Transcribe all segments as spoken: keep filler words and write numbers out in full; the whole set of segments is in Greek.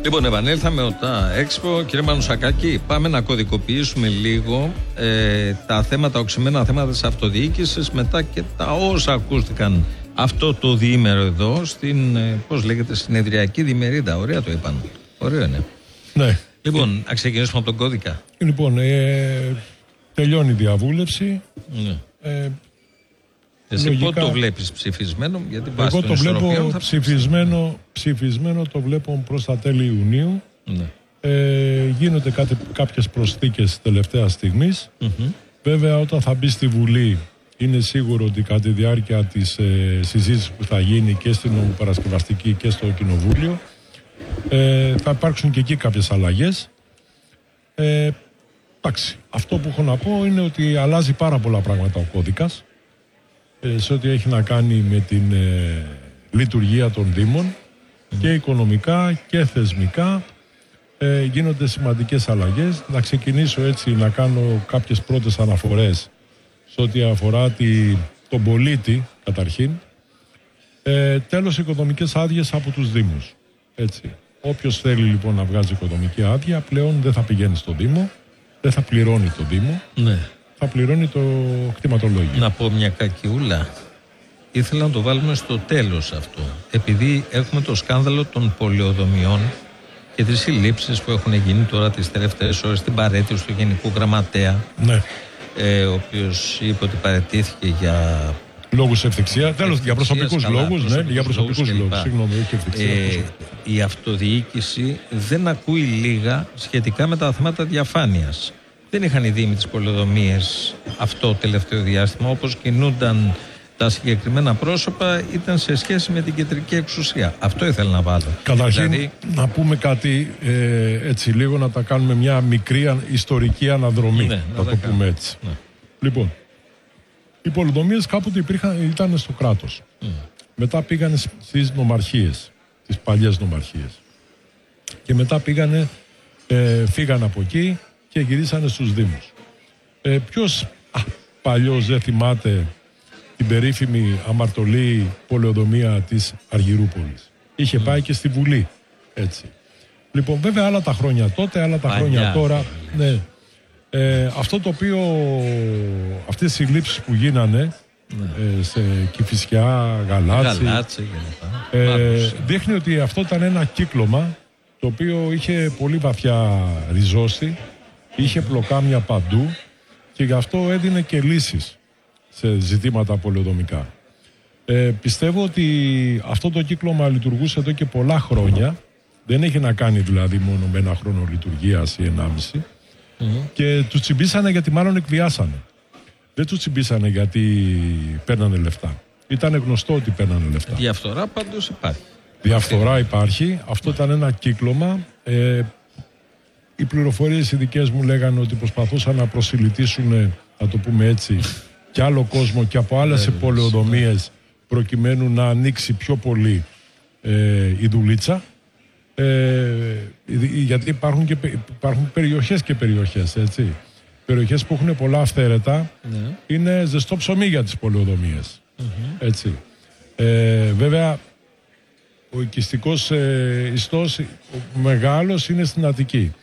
Λοιπόν, επανέλθαμε ο ΤΑ Expo. Κύριε Μανουσακάκη, πάμε να κωδικοποιήσουμε λίγο ε, τα θέματα, οξυμένα θέματα της αυτοδιοίκησης, μετά και τα όσα ακούστηκαν αυτό το διήμερο εδώ στην, ε, πώς λέγεται, συνεδριακή διμερίδα. Ωραία το είπαν. Ωραίο είναι. Ναι. Λοιπόν, να ξεκινήσουμε από τον κώδικα. Λοιπόν, ε, τελειώνει η διαβούλευση. Ναι. Ε, Εσύ λογικά, πότε το βλέπεις ψηφισμένο, γιατί βάσει εγώ των το βλέπω ισορροπιών θα ψηφισμένο, ψηφισμένο το βλέπω προς τα τέλη Ιουνίου. Ναι. Ε, γίνονται κάτι, κάποιες προσθήκες τελευταία στιγμής. Mm-hmm. Βέβαια, όταν θα μπει στη Βουλή, είναι σίγουρο ότι κατά τη διάρκεια της ε, συζήτησης που θα γίνει και στην νομοπαρασκευαστική και στο Κοινοβούλιο, ε, θα υπάρξουν και εκεί κάποιες αλλαγές. Ε, εντάξει, αυτό που έχω να πω είναι ότι αλλάζει πάρα πολλά πράγματα ο κώδικας, ε, σε ό,τι έχει να κάνει με την ε, λειτουργία των Δήμων, mm. και οικονομικά και θεσμικά. Ε, γίνονται σημαντικές αλλαγές. Να ξεκινήσω έτσι να κάνω κάποιες πρώτες αναφορές σε ό,τι αφορά τη, τον πολίτη καταρχήν. Ε, τέλος, οικοδομικές άδειες από τους Δήμους. Έτσι. Όποιος θέλει λοιπόν να βγάζει οικοδομική άδεια, πλέον δεν θα πηγαίνει στο Δήμο, δεν θα πληρώνει το Δήμο, Ναι. θα πληρώνει το κτηματολόγιο. Να πω μια κακιούλα. Ήθελα να το βάλουμε στο τέλος αυτό. Επειδή έχουμε το σκάνδαλο των πολεοδομιών και τις συλλήψεις που έχουν γίνει τώρα τις τελευταίες ώρες, την παρέτηση του Γενικού Γραμματέα, Ναι. ε, ο οποίος είπε ότι παρετήθηκε για Λόγους ευθυξία, τέλος, για προσωπικούς καλά, λόγους, προσωπικούς ναι, για προσωπικούς λόγους λόγους. Συγγνώμη, όχι ευθυξία. Ε, η αυτοδιοίκηση δεν ακούει λίγα σχετικά με τα θέματα διαφάνειας. Δεν είχαν οι Δήμοι τις πολεοδομίες αυτό το τελευταίο διάστημα, όπως κινούνταν τα συγκεκριμένα πρόσωπα, ήταν σε σχέση με την κεντρική εξουσία. Αυτό ήθελα να βάλω. Καταρχήν, δηλαδή, να πούμε κάτι ε, έτσι λίγο, να τα κάνουμε μια μικρή αν, ιστορική αναδρομή, ναι, να, να το πούμε έτσι. Ναι. Λοιπόν, οι πολεοδομίες κάποτε υπήρχαν, ήταν στο κράτος. Mm. Μετά πήγανε στις νομαρχίες, τις παλιές νομαρχίες. Και μετά πήγανε, ε, φύγανε από εκεί και γυρίσανε στους Δήμους. Ε, ποιος α, παλιός δεν θυμάται την περίφημη αμαρτωλή πολεοδομία της Αργυρούπολης? Είχε mm. πάει και στη Βουλή. Έτσι. Λοιπόν, βέβαια άλλα τα χρόνια τότε, άλλα τα Παλιά. χρόνια τώρα. Ναι. Ε, αυτό το οποίο, αυτές οι συλλήψεις που γίνανε, ναι. ε, σε Κηφισιά, Γαλάτσι, Γαλάτσι ε, δείχνει ότι αυτό ήταν ένα κύκλωμα το οποίο είχε πολύ βαθιά ριζώσει, είχε πλοκάμια παντού και γι' αυτό έδινε και λύσεις σε ζητήματα πολεοδομικά. Ε, πιστεύω ότι αυτό το κύκλωμα λειτουργούσε εδώ και πολλά χρόνια, δεν έχει να κάνει δηλαδή μόνο με ένα χρόνο λειτουργίας ή ενάμιση. Mm-hmm. Και τους τσιμπήσανε γιατί μάλλον εκβιάσανε. Δεν τους τσιμπήσανε γιατί παίρνανε λεφτά. Ήταν γνωστό ότι παίρνανε λεφτά. Διαφθορά πάντως υπάρχει. Διαφθορά υπάρχει. Αυτό ήταν ένα κύκλωμα. Ε, οι πληροφορίες οι δικές μου λέγανε ότι προσπαθούσαν να προσιλητήσουν, να το πούμε έτσι, και άλλο κόσμο και από άλλες πολεοδομίες, προκειμένου να ανοίξει πιο πολύ ε, η δουλίτσα. Ε, γιατί υπάρχουν, και, υπάρχουν περιοχές και περιοχές, έτσι. Περιοχές που έχουν πολλά αυθαίρετα, ναι. είναι ζεστό ψωμί για τις πολεοδομίες. Mm-hmm. Έτσι. Ε, βέβαια, ο οικιστικός ε, ιστός ο μεγάλος είναι στην Αττική.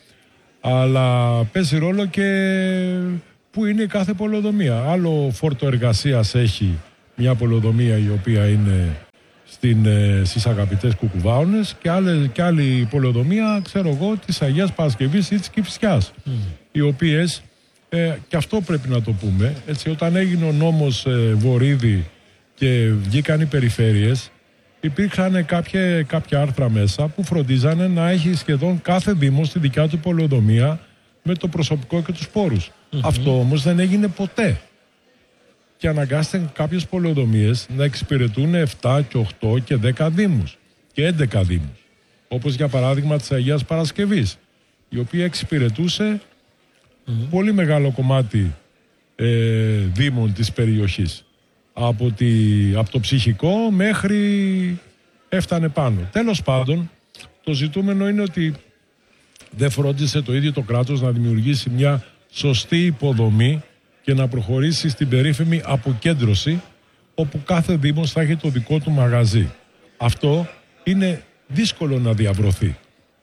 Αλλά παίζει ρόλο και που είναι κάθε πολεοδομία. Άλλο φόρτο εργασίας έχει μια πολεοδομία η οποία είναι Στην, ε, στις αγαπητές Κουκουβάονες και, άλλες, και άλλη πολεοδομία, ξέρω εγώ, της Αγίας Παρασκευής ή της Κηφισιάς, mm. οι οποίες, ε, και αυτό πρέπει να το πούμε, έτσι, όταν έγινε ο νόμος ε, Βορίδη και βγήκαν οι περιφέρειες, υπήρχαν κάποια, κάποια άρθρα μέσα που φροντίζανε να έχει σχεδόν κάθε δήμο στη δικιά του πολεοδομία με το προσωπικό και τους πόρους. Mm-hmm. Αυτό όμως δεν έγινε ποτέ. Και αναγκάστηκαν κάποιες πολεοδομίες να εξυπηρετούν επτά και οκτώ και δέκα δήμους και έντεκα δήμους. Όπως για παράδειγμα της Αγίας Παρασκευής, η οποία εξυπηρετούσε mm-hmm. πολύ μεγάλο κομμάτι ε, δήμων της περιοχής. Από, τη, από το ψυχικό μέχρι έφτανε πάνω. Τέλος πάντων, το ζητούμενο είναι ότι δεν φρόντισε το ίδιο το κράτος να δημιουργήσει μια σωστή υποδομή και να προχωρήσει στην περίφημη αποκέντρωση, όπου κάθε δήμος θα έχει το δικό του μαγαζί. Αυτό είναι δύσκολο να διαβρωθεί.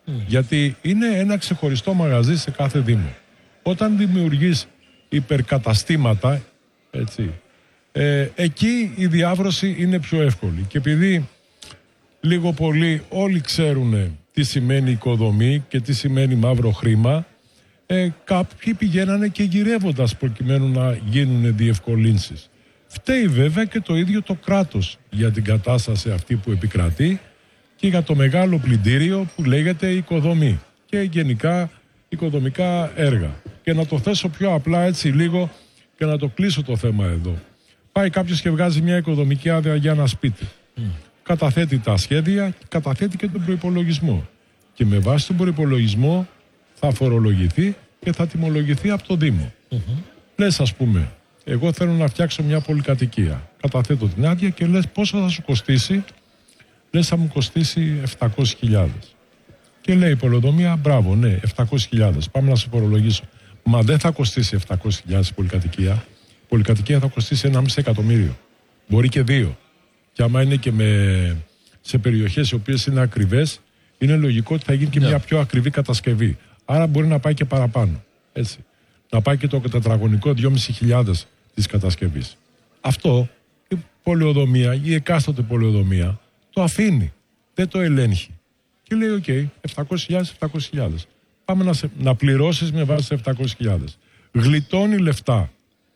Mm. Γιατί είναι ένα ξεχωριστό μαγαζί σε κάθε δήμο. Όταν δημιουργείς υπερκαταστήματα, έτσι, ε, εκεί η διάβρωση είναι πιο εύκολη. Και επειδή λίγο πολύ όλοι ξέρουν τι σημαίνει οικοδομή και τι σημαίνει μαύρο χρήμα, ε, κάποιοι πηγαίνανε και γυρεύοντας προκειμένου να γίνουν διευκολύνσεις. Φταίει βέβαια και το ίδιο το κράτος για την κατάσταση αυτή που επικρατεί και για το μεγάλο πλυντήριο που λέγεται οικοδομή και γενικά οικοδομικά έργα. Και να το θέσω πιο απλά έτσι λίγο και να το κλείσω το θέμα εδώ. Πάει κάποιος και βγάζει μια οικοδομική άδεια για ένα σπίτι. Mm. Καταθέτει τα σχέδια, καταθέτει και τον προϋπολογισμό. Και με βάση τον προϋπολογισμό θα φορολογηθεί και θα τιμολογηθεί από το Δήμο. Mm-hmm. Λες, ας πούμε, εγώ θέλω να φτιάξω μια πολυκατοικία. Καταθέτω την άδεια και λες πόσο θα σου κοστίσει. Λες θα μου κοστίσει επτακόσιες χιλιάδες. Και λέει η πολεοδομία, μπράβο, ναι, επτακόσιες χιλιάδες. Πάμε να σε φορολογήσω. Μα δεν θα κοστίσει επτακόσιες χιλιάδες η πολυκατοικία. Η πολυκατοικία θα κοστίσει ένα μισό εκατομμύριο. Μπορεί και δύο. Και άμα είναι και με, σε περιοχές οι οποίες είναι ακριβές, είναι λογικό ότι θα γίνει και yeah. μια πιο ακριβή κατασκευή. Άρα μπορεί να πάει και παραπάνω. Έτσι. Να πάει και το τετραγωνικό δυόμισι χιλιάδες της κατασκευής. Αυτό η πολεοδομία, η εκάστοτε πολεοδομία, το αφήνει. Δεν το ελέγχει. Και λέει, οκ, okay, επτακόσιες χιλιάδες, επτακόσιες χιλιάδες. Πάμε να, σε, να πληρώσεις με βάση επτακόσιες χιλιάδες. Γλιτώνει λεφτά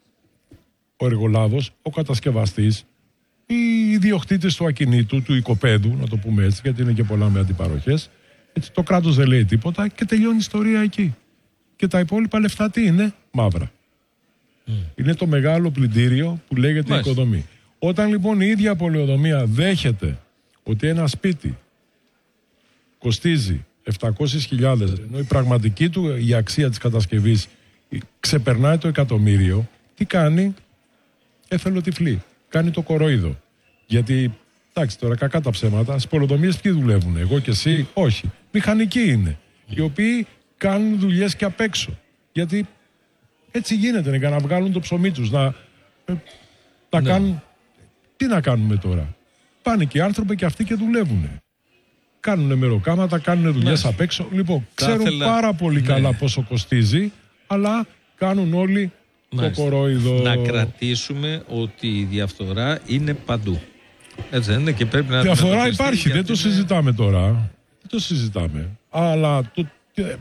ο εργολάβος, ο κατασκευαστής, οι ιδιοκτήτες του ακινήτου, του οικοπαίδου, να το πούμε έτσι, γιατί είναι και πολλά με αντιπαροχές. Έτσι, το κράτος δεν λέει τίποτα και τελειώνει η ιστορία εκεί. Και τα υπόλοιπα λεφτά τι είναι? Μαύρα. Mm. Είναι το μεγάλο πλυντήριο που λέγεται Μάλιστα. οικοδομή. Όταν λοιπόν η ίδια πολεοδομία δέχεται ότι ένα σπίτι κοστίζει επτακόσιες χιλιάδες, ενώ η πραγματική του η αξία της κατασκευής ξεπερνάει το εκατομμύριο, τι κάνει? Εθελοτυφλή. Κάνει το κορόιδο. Γιατί, εντάξει τώρα, κακά τα ψέματα, στις πολεοδομίες ποιοι δουλεύουν? Εγώ και εσύ? Όχι. Μηχανικοί είναι. Οι οποίοι κάνουν δουλειές και απ' έξω. Γιατί έτσι γίνεται, για να βγάλουν το ψωμί τους, να ε, τα ναι. κάνουν. Τι να κάνουμε τώρα? Πάνε και οι άνθρωποι και αυτοί και δουλεύουν. Κάνουν μεροκάματα, κάνουν δουλειές απ' έξω. Λοιπόν, ξέρουν ήθελα... πάρα πολύ ναι. καλά πόσο κοστίζει, αλλά κάνουν όλοι Μάλιστα. το κορόιδο. Να κρατήσουμε ότι η διαφθορά είναι παντού. Έτσι δεν είναι? Και πρέπει να διαφθορά υπάρχει, δεν το είναι... συζητάμε τώρα. Δεν το συζητάμε. Αλλά το...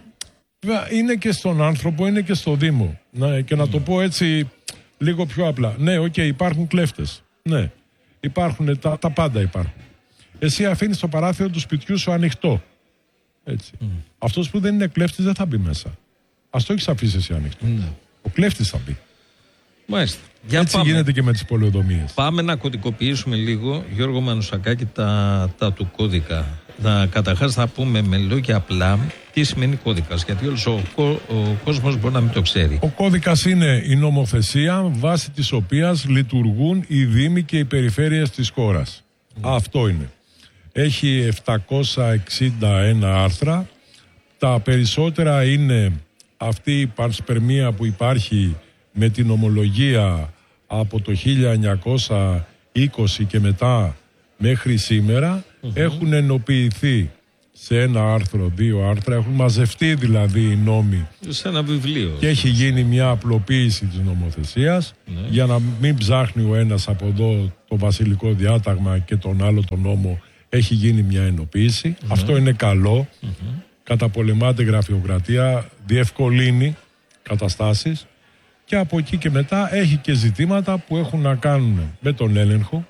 είναι και στον άνθρωπο, είναι και στο Δήμο. Ναι, και να mm. το πω έτσι λίγο πιο απλά. Ναι, οκ, okay, υπάρχουν κλέφτες. Ναι, υπάρχουν, τα, τα πάντα υπάρχουν. Εσύ αφήνεις το παράθυρο του σπιτιού σου ανοιχτό. Έτσι. Mm. Αυτός που δεν είναι κλέφτης δεν θα μπει μέσα. Ας το έχεις αφήσει εσύ ανοιχτό. Mm. Ο κλέφτης θα μπει. Μάλιστα. Για Έτσι πάμε. γίνεται και με τις πολεοδομίες. Πάμε να κωδικοποιήσουμε λίγο, Γιώργο Μανουσακάκη, τα, τα του κώδικα. Να, καταρχάς θα πούμε με λόγια απλά τι σημαίνει κώδικας, γιατί όλος ο, ο, ο κόσμος μπορεί να μην το ξέρει. Ο κώδικας είναι η νομοθεσία βάσει της οποίας λειτουργούν οι δήμοι και οι περιφέρειες της χώρας. Mm. Αυτό είναι. Έχει επτακόσια εξήντα ένα άρθρα. Τα περισσότερα είναι αυτή η πανσπερμία που υπάρχει με την ομολογία από το χίλια εννιακόσια είκοσι και μετά μέχρι σήμερα. Mm-hmm. Έχουν ενοποιηθεί σε ένα άρθρο, δύο άρθρα, έχουν μαζευτεί δηλαδή οι νόμοι σε ένα βιβλίο και έχει γίνει μια απλοποίηση της νομοθεσίας ναι. για να μην ψάχνει ο ένας από εδώ το βασιλικό διάταγμα και τον άλλο τον νόμο. Έχει γίνει μια ενοποίηση. Mm-hmm. Αυτό είναι καλό. Mm-hmm. Καταπολεμάται γραφειοκρατία, διευκολύνει καταστάσεις και από εκεί και μετά έχει και ζητήματα που έχουν να κάνουν με τον έλεγχο,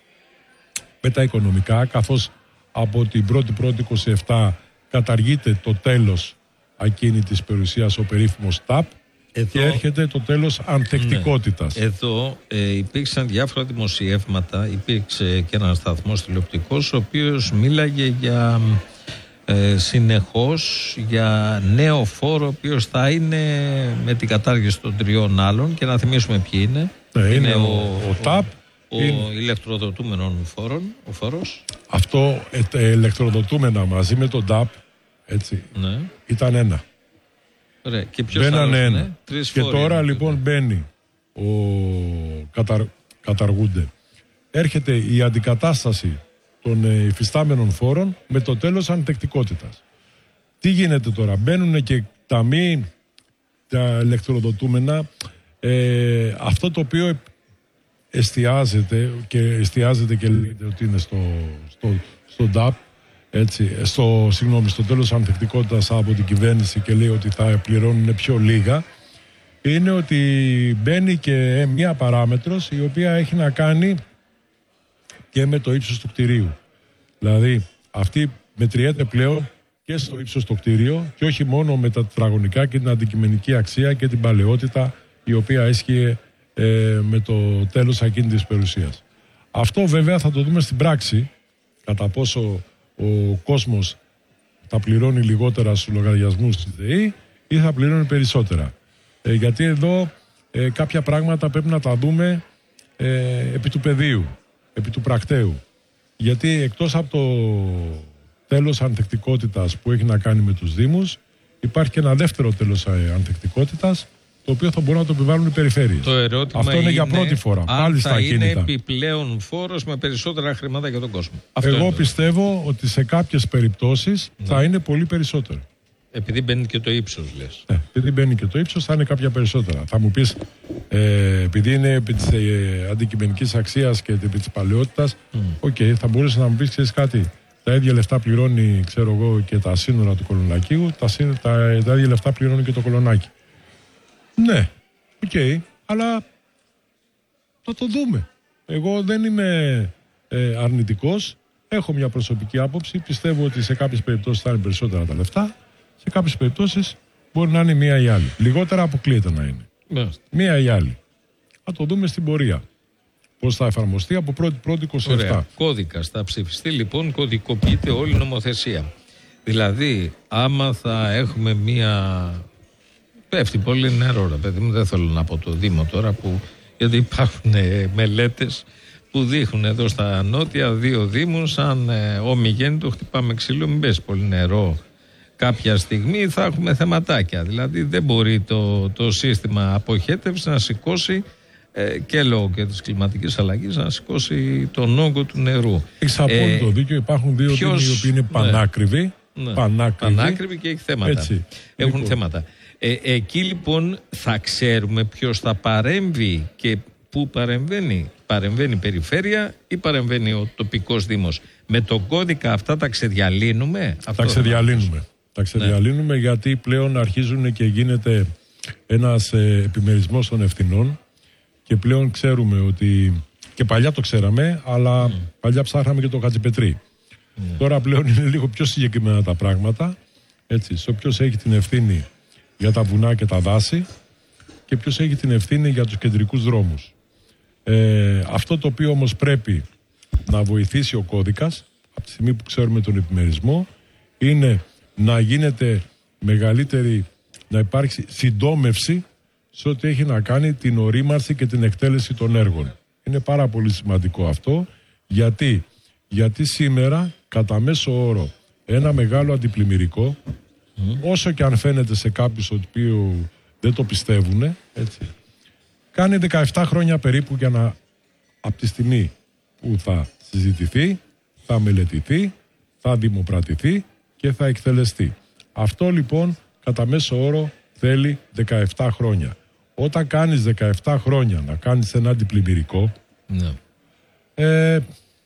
με τα οικονομικά, καθώς από την πρώτη πρώτη είκοσι επτά καταργείται το τέλος ακίνητης περιουσίας, ο περίφημος ΤΑΠ, εδώ, και έρχεται το τέλος ανθεκτικότητας. Ναι. Εδώ ε, υπήρξαν διάφορα δημοσιεύματα, υπήρξε και ένας σταθμός τηλεοπτικός ο οποίος μίλαγε για ε, συνεχώς για νέο φόρο ο οποίος θα είναι με την κατάργηση των τριών άλλων, και να θυμίσουμε ποιοι είναι. Ναι, είναι, είναι ο, ο, ο ΤΑΠ, ο είναι... ηλεκτροδοτούμενων φόρων, ο φόρος. Αυτό ε, ηλεκτροδοτούμενα μαζί με τον ΤΑΠ, έτσι, ναι. ήταν ένα. Ωραία. Και ποιος άλλος είναι? Ένα. Τρεις και φόροι, τώρα είναι, λοιπόν ναι. μπαίνει ο... Καταρ... καταργούνται. Έρχεται η αντικατάσταση των υφιστάμενων φόρων με το τέλος ανθεκτικότητας. τι γίνεται τώρα? Μπαίνουν και τα μη τα ηλεκτροδοτούμενα, ε, αυτό το οποίο εστιάζεται και εστιάζεται και λέγεται ότι είναι στο, στο, στο ντάπ, έτσι, στο, συγγνώμη, στο τέλος ανθεκτικότητας από την κυβέρνηση και λέει ότι θα πληρώνουν πιο λίγα, είναι ότι μπαίνει και μια παράμετρος η οποία έχει να κάνει και με το ύψος του κτηρίου. Δηλαδή αυτή μετριέται πλέον και στο ύψος του κτίριο και όχι μόνο με τα τετραγωνικά και την αντικειμενική αξία και την παλαιότητα η οποία έσχυε ε, με το τέλος ακίνητης περιουσίας. Αυτό βέβαια θα το δούμε στην πράξη, κατά πόσο ο κόσμος θα πληρώνει λιγότερα στους λογαριασμούς της ΔΕΗ ή θα πληρώνει περισσότερα. Ε, γιατί εδώ ε, κάποια πράγματα πρέπει να τα δούμε ε, επί του πεδίου, επί του πρακτέου. Γιατί εκτός από το τέλος ανθεκτικότητας που έχει να κάνει με τους Δήμους, υπάρχει και ένα δεύτερο τέλος ανθεκτικότητας, το οποίο θα μπορούν να το επιβάλλουν οι περιφέρειες. Το ερώτημα αυτό είναι, είναι για πρώτη φορά. Αν θα είναι επιπλέον φόρος με περισσότερα χρήματα για τον κόσμο. Αυτό Εγώ πιστεύω ότι σε κάποιες περιπτώσεις ναι. θα είναι πολύ περισσότερο. Επειδή μπαίνει και το ύψος, λες. Ναι, επειδή μπαίνει και το ύψος θα είναι κάποια περισσότερα. Θα μου πεις, ε, επειδή είναι επί της ε, αντικειμενικής αξίας και επί της παλαιότητας, οκ, mm. okay, θα μπορούσε να μου πεις, ξέρεις κάτι, τα ίδια λεφτά πληρώνει, ξέρω εγώ, και τα σύνορα του Κολονακίου, τα, τα, τα ίδια λεφτά πληρώνει και το Κολονάκι. Ναι, οκ, okay, αλλά θα το δούμε. Εγώ δεν είμαι ε, αρνητικός, έχω μια προσωπική άποψη, πιστεύω ότι σε κάποιες περιπτώσεις θα είναι περισσότερα τα λεφτά, σε κάποιες περιπτώσεις μπορεί να είναι μία ή άλλη. Λιγότερα αποκλείεται να είναι. Yeah. Μία ή άλλη. Θα το δούμε στην πορεία. Πώς θα εφαρμοστεί από πρώτη είκοσι επτά. Ωραία. Κώδικας θα ψηφιστεί, λοιπόν, κωδικοποιείται όλη η νομοθεσία. Δηλαδή, άμα θα έχουμε μία. Πέφτει πολύ νερό, ρε παιδί μου, δεν θέλω να πω το Δήμο τώρα, που... γιατί υπάρχουν ε, μελέτες που δείχνουν εδώ στα νότια δύο Δήμους, αν ε, ομιγέννητο χτυπάμε ξύλο, μην πέσει πολύ νερό. Κάποια στιγμή θα έχουμε θεματάκια. Δηλαδή δεν μπορεί το, το σύστημα αποχέτευσης να σηκώσει ε, και λόγω και της κλιματικής αλλαγής να σηκώσει τον όγκο του νερού. Έχεις απόλυτο ε, δίκιο. Υπάρχουν δύο ποιος, δήμοι οι οποίοι είναι πανάκριβοι. Ναι, πανάκριβοι. πανάκριβοι και έχει θέματα. Έτσι, Έχουν λοιπόν. θέματα. Ε, εκεί λοιπόν θα ξέρουμε ποιος θα παρέμβει και πού παρεμβαίνει. Παρεμβαίνει η περιφέρεια ή παρεμβαίνει ο τοπικός δήμος. Με τον κώδικα αυτά τα ξεδιαλύνουμε. Τα ξεδιαλύνουμε. Τα ξεδιαλύνουμε ναι. γιατί πλέον αρχίζουν και γίνεται ένας ε, επιμερισμός των ευθυνών και πλέον ξέρουμε ότι, και παλιά το ξέραμε, αλλά mm. παλιά ψάχναμε και το Χατζηπετρί. Mm. Τώρα πλέον είναι λίγο πιο συγκεκριμένα τα πράγματα, έτσι, στο ποιος έχει την ευθύνη για τα βουνά και τα δάση και ποιος έχει την ευθύνη για τους κεντρικούς δρόμους. Ε, αυτό το οποίο όμως πρέπει να βοηθήσει ο κώδικας, από τη στιγμή που ξέρουμε τον επιμερισμό, είναι να γίνεται μεγαλύτερη, να υπάρξει συντόμευση σε ό,τι έχει να κάνει την ορίμανση και την εκτέλεση των έργων. Είναι πάρα πολύ σημαντικό αυτό, γιατί, γιατί σήμερα κατά μέσο όρο ένα μεγάλο αντιπλημμυρικό, mm. όσο και αν φαίνεται σε κάποιους ότι δεν το πιστεύουν, έτσι, κάνει δεκαεπτά χρόνια περίπου για να, από τη στιγμή που θα συζητηθεί, θα μελετηθεί, θα δημοπρατηθεί και θα εκτελεστεί. Αυτό λοιπόν κατά μέσο όρο θέλει δεκαεπτά χρόνια. Όταν κάνεις δεκαεπτά χρόνια να κάνεις ένα αντιπλημμυρικό, ναι. ε,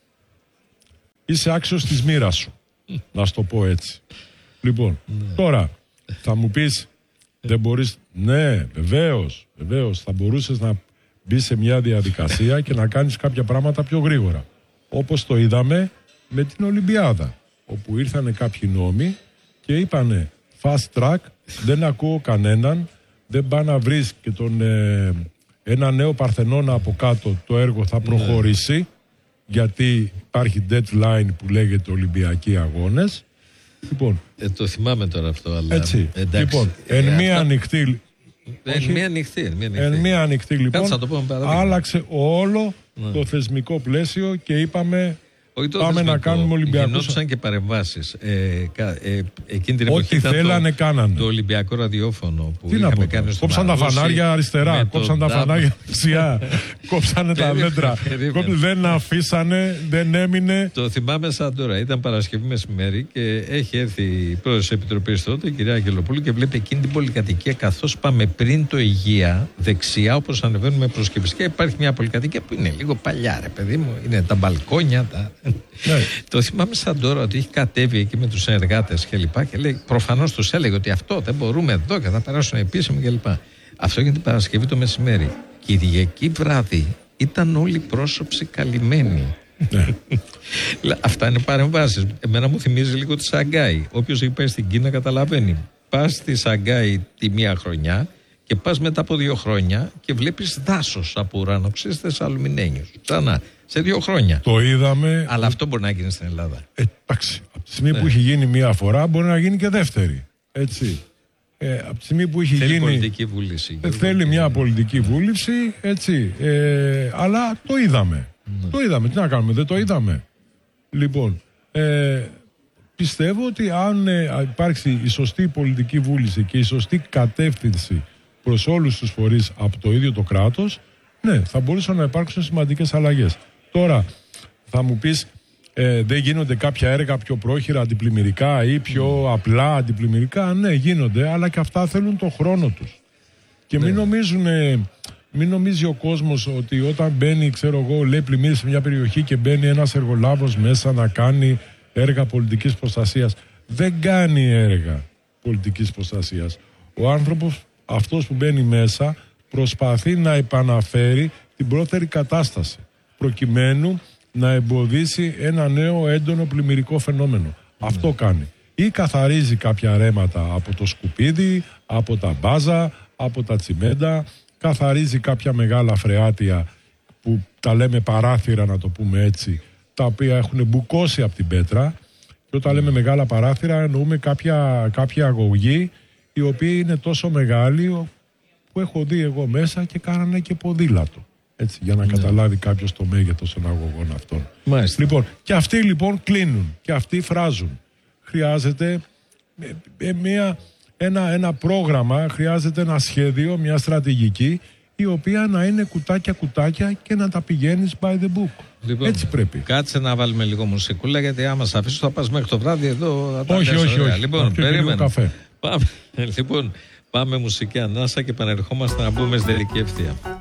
είσαι άξιος της μοίρας σου, να σου το πω έτσι. Λοιπόν, ναι. τώρα θα μου πεις, δεν μπορείς, ναι βεβαίως, βεβαίως θα μπορούσες να μπεις σε μια διαδικασία και να κάνεις κάποια πράγματα πιο γρήγορα. Όπως το είδαμε με την Ολυμπιάδα, όπου ήρθανε κάποιοι νόμοι και είπανε fast track, δεν ακούω κανέναν, δεν πάει να βρεις και τον, ε, ένα νέο Παρθενώνα από κάτω, το έργο θα προχωρήσει, ναι. γιατί υπάρχει deadline που λέγεται Ολυμπιακοί Αγώνες. Λοιπόν, ε, το θυμάμαι τώρα αυτό, αλλά έτσι, εντάξει. Λοιπόν, εν ε, μία αυτά... ανοιχτή, εν μία ανοιχτή, εν μία ανοιχτή λοιπόν, άλλαξε όλο ναι. το θεσμικό πλαίσιο και είπαμε Πάμε να κάνουμε Ολυμπιακούς. Γινόντουσαν και παρεμβάσεις. Ε, ε, εκείνη την εποχή ό,τι θέλανε το, κάνανε. Το Ολυμπιακό ραδιόφωνο που τι είχαμε κάνει στο κόψαν τα φανάρια αριστερά, κόψαν τα φανάρια δεξιά, κόψανε τα δέντρα. Δεν αφήσανε, δεν έμεινε. Το θυμάμαι σαν τώρα. Ήταν Παρασκευή μεσημέρι και έχει έρθει η πρόεδρος της Επιτροπής τότε, η κυρία Αγγελοπούλου, και βλέπει εκείνη την πολυκατοικία καθώς πάμε πριν το Υγεία, δεξιά, όπως ανεβαίνουμε προς Κηφισιά, υπάρχει μια πολυκατοικία που είναι λίγο παλιά, ρε παιδί μου. Είναι τα μπαλκόνια, τα. Ναι. Το θυμάμαι σαν τώρα ότι έχει κατέβει εκεί με τους συνεργάτες και λοιπά και λέει, προφανώς τους έλεγε ότι αυτό δεν μπορούμε εδώ και θα περάσουν επίσημοι και λοιπά. Αυτό για την Παρασκευή το μεσημέρι. Κυριακή βράδυ ήταν όλοι πρόσωψοι καλυμμένοι. Ναι. Αυτά είναι παρεμβάσεις. Εμένα μου θυμίζει λίγο τη Σαγκάη. Όποιος έχει πάει στην Κίνα καταλαβαίνει. Πας στη Σαγκάη τη μία χρονιά και πας μετά από δύο χρόνια και βλέπεις δάσος από ουρανοξύστες αλουμινένιους. Ξανά. Σε δύο χρόνια. Το είδαμε. Αλλά αυτό μπορεί να γίνει στην Ελλάδα. Ε, εντάξει. Από τη στιγμή ναι. που έχει γίνει μία φορά, μπορεί να γίνει και δεύτερη. Έτσι. Ε, από τη στιγμή που έχει θέλει γίνει. Πολιτική βούληση. Ε, θέλει μια πολιτική βούληση. Έτσι. Ε, αλλά το είδαμε. Ναι. Το είδαμε. Τι να κάνουμε, δεν το είδαμε. Λοιπόν. Ε, πιστεύω ότι αν ε, υπάρξει η σωστή πολιτική βούληση και η σωστή κατεύθυνση προς όλους τους φορείς από το ίδιο το κράτος, ναι, θα μπορούσαν να υπάρξουν σημαντικές αλλαγές. Τώρα, θα μου πεις, ε, δεν γίνονται κάποια έργα πιο πρόχειρα αντιπλημμυρικά ή πιο mm. απλά αντιπλημμυρικά. Ναι, γίνονται, αλλά και αυτά θέλουν τον χρόνο τους. Και ναι. μην, νομίζουν, ε, μην νομίζει ο κόσμος ότι όταν μπαίνει, ξέρω εγώ, λέει πλημμύρι σε μια περιοχή και μπαίνει ένας εργολάβος μέσα να κάνει έργα πολιτικής προστασίας. Δεν κάνει έργα πολιτικής προστασίας. Ο άνθρωπος αυτός που μπαίνει μέσα προσπαθεί να επαναφέρει την πρώτερη κατάσταση προκειμένου να εμποδίσει ένα νέο έντονο πλημμυρικό φαινόμενο. Mm. Αυτό κάνει. Ή καθαρίζει κάποια ρέματα από το σκουπίδι, από τα μπάζα, από τα τσιμέντα, καθαρίζει κάποια μεγάλα φρεάτια που τα λέμε παράθυρα, να το πούμε έτσι, τα οποία έχουν μπουκώσει από την πέτρα. Και όταν λέμε μεγάλα παράθυρα εννοούμε κάποια, κάποια αγωγή οι οποίοι είναι τόσο μεγάλοι που έχω δει εγώ μέσα και κάνανε και ποδήλατο. Έτσι, για να ναι. καταλάβει κάποιος το μέγεθος των αγωγών αυτών. Μάλιστα. Λοιπόν, και αυτοί λοιπόν κλείνουν και αυτοί φράζουν. Χρειάζεται ε, ε, μια, ένα, ένα πρόγραμμα, χρειάζεται ένα σχέδιο, μια στρατηγική η οποία να είναι κουτάκια-κουτάκια και να τα πηγαίνεις by the book. Λοιπόν, έτσι πρέπει. Κάτσε να βάλουμε λίγο μουσικούλα, γιατί άμα σε αφήσω θα πας μέχρι το βράδυ εδώ. Θα όχι, όχι, όχι. Λοιπόν, περίμενε. Πάμε, λοιπόν, πάμε μουσική ανάσα και επανερχόμαστε να μπούμε στη τελική ευθεία.